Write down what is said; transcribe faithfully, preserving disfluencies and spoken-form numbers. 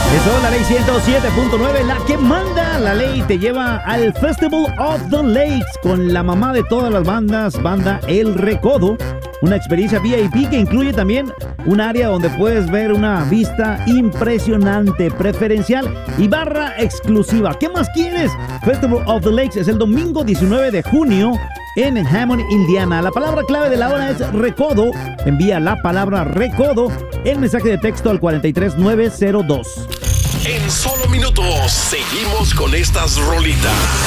Eso, la ley ciento siete punto nueve, la que manda. La ley te lleva al Festival of the Lakes con la mamá de todas las bandas, banda El Recodo. Una experiencia V I P que incluye también un área donde puedes ver una vista impresionante, preferencial y barra exclusiva. ¿Qué más quieres? Festival of the Lakes es el domingo diecinueve de junio en Hammond, Indiana. La palabra clave de la hora es recodo. Envía la palabra recodo en mensaje de texto al cuatro tres nueve cero dos. En solo minutos seguimos con estas rolitas.